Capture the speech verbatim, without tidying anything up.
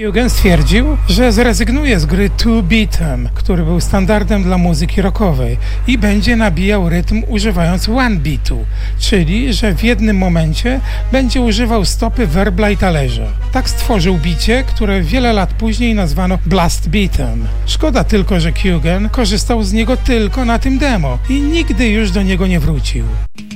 Hugen stwierdził, że zrezygnuje z gry two-beatem, który był standardem dla muzyki rockowej i będzie nabijał rytm używając one-beatu, czyli że w jednym momencie będzie używał stopy, werbla i talerza. Tak stworzył bicie, które wiele lat później nazwano blast beatem. Szkoda tylko, że Hugen korzystał z niego tylko na tym demo i nigdy już do niego nie wrócił.